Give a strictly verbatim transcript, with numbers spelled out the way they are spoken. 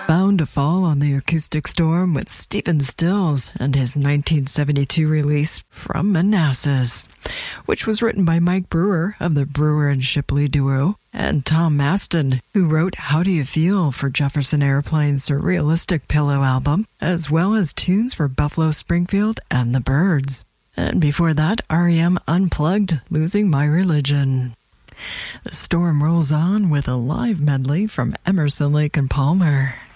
Bound to Fall on the Acoustic Storm with Stephen Stills and his nineteen seventy-two release From Manassas, which was written by Mike Brewer of the Brewer and Shipley duo, and Tom Maston, who wrote How Do You Feel for Jefferson Airplane's Surrealistic Pillow album, as well as tunes for Buffalo Springfield and the Byrds. And before that, R E M Unplugged, Losing My Religion. The storm rolls on with a live medley from Emerson, Lake and Palmer.